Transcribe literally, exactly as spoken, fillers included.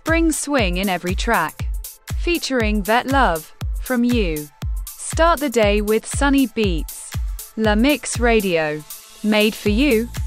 spring swing in every track. Featuring Vet Love, From You. Start the day with sunny beats. La Mix Radio. Made for you.